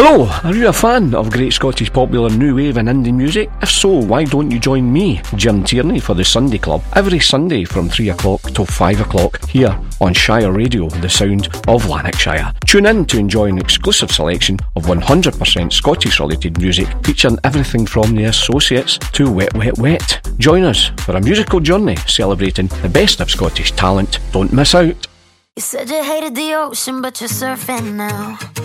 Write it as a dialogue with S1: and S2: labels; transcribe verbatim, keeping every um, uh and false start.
S1: Hello, are you a fan of great Scottish popular new wave and indie music? If so, why don't you join me, Jim Tierney, for the Sunday Club every Sunday from three o'clock till five o'clock here on Shire Radio, the sound of Lanarkshire. Tune in to enjoy an exclusive selection of one hundred percent Scottish related music featuring everything from The Associates to Wet Wet Wet. Join us for a musical journey celebrating the best of Scottish talent. Don't miss out.
S2: You said you hated the ocean, but you're surfing now.